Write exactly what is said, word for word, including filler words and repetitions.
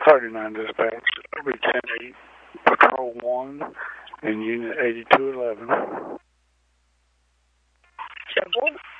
thirty-nine dispatch. Lieutenant Patrol one and Unit eighty-two eleven. Simple.